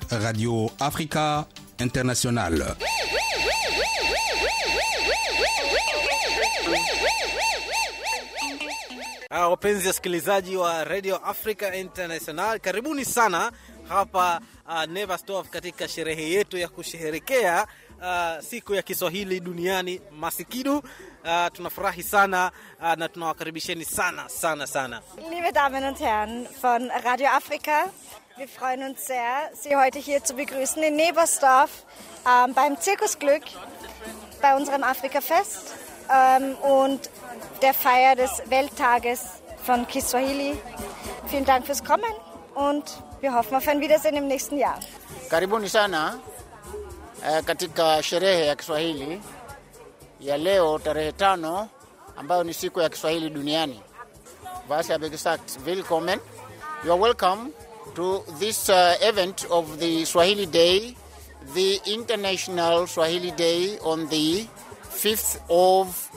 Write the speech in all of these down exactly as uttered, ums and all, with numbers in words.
Radio Africa International. Ah, wapenzi wasikilizaji wa Radio Africa International, karibuni sana hapa uh, Neversdorf katika sherehe yetu ya kusherehekea uh, siku ya Kiswahili duniani Masikidu. Uh, tunafurahi sana uh, na tunawakaribisheni sana sana sana. Liebe Damen und Herren von Radio Africa, wir freuen uns sehr, Sie heute hier zu begrüßen in Neversdorf ähm, beim Zirkusglück, bei unserem Afrika-Fest ähm, und der Feier des Welttages von Kiswahili. Vielen Dank fürs Kommen und wir hoffen auf ein Wiedersehen im nächsten Jahr. Karibuni sana eh, katika sherehe ya Kiswahili ya leo tarehe tano ambayo ni siku ya Kiswahili duniani. Was habe gesagt, willkommen. You are welcome to this uh, event of the Swahili Day, the International Swahili Day on the fifth of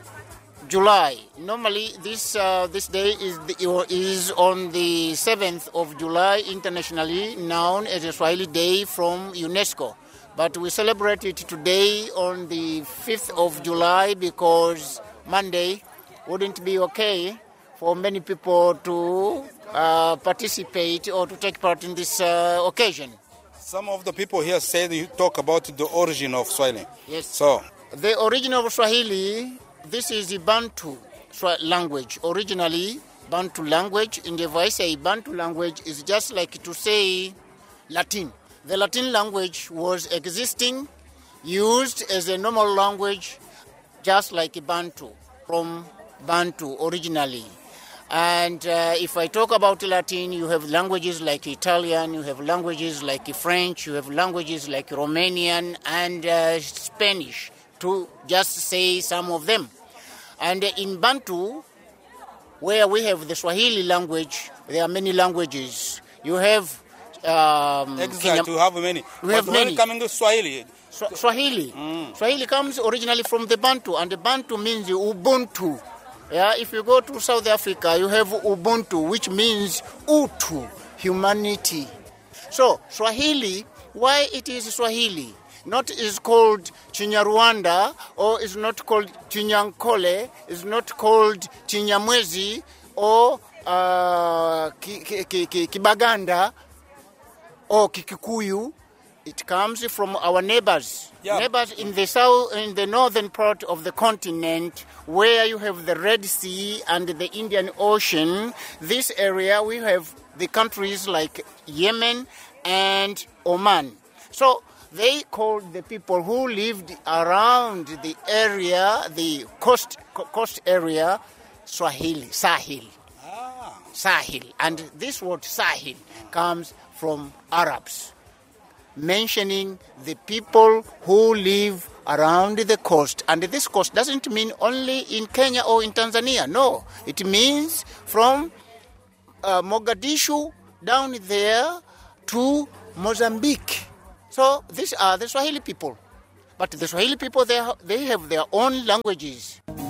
July. Normally, this uh, this day is the, is on the seventh of July, internationally known as a Swahili Day from UNESCO. But we celebrate it today on the fifth of July because Monday wouldn't be okay for many people to uh, participate or to take part in this uh, occasion. Some of the people here say you talk about the origin of Swahili. Yes. So the origin of Swahili. This is the Bantu language. Originally, Bantu language. And if I say Bantu language, is just like to say Latin. The Latin language was existing, used as a normal language, just like Bantu, from Bantu originally. And uh, if I talk about Latin, you have languages like Italian, you have languages like French, you have languages like Romanian and uh, Spanish, to just say some of them. And in Bantu, where we have the Swahili language, there are many languages. You have... Um, exactly, Kenya, you have many. We but have when many. coming to Swahili... Sw- Swahili. Mm. Swahili comes originally from the Bantu, and the Bantu means Ubuntu. Yeah, if you go to South Africa, you have Ubuntu, which means Utu, humanity. So, Swahili, why it is Swahili? Not is called Chinyarwanda, or is not called Chinyankole, is not called Chinyamwezi, or uh, Kibaganda, or Kikuyu. It comes from our neighbors. Yeah. Neighbors in the south, in the northern part of the continent, where you have the Red Sea and the Indian Ocean. This area, we have the countries like Yemen and Oman. So, they called the people who lived around the area, the coast coast area, Swahili, Sahil. Ah. Sahil. And this word Sahil comes from Arabs, mentioning the people who live around the coast. And this coast doesn't mean only in Kenya or in Tanzania. No, it means from uh, Mogadishu down there to Mozambique. So these are the Swahili people. But the Swahili people, they, ha- they have their own languages.